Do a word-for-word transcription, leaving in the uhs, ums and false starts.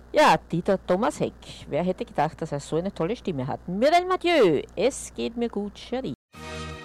Ja, Dieter Thomas Heck. Wer hätte gedacht, dass er so eine tolle Stimme hat? Muriel Mathieu, es geht mir gut, Cherie.